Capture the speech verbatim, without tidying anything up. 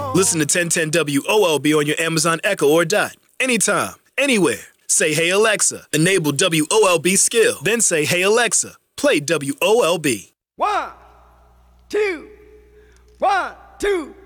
Listen to ten ten W O L B on your Amazon Echo or Dot. Anytime, anywhere. Say, hey Alexa, enable W O L B skill. Then say, hey Alexa, play W O L B. One, two, one, two.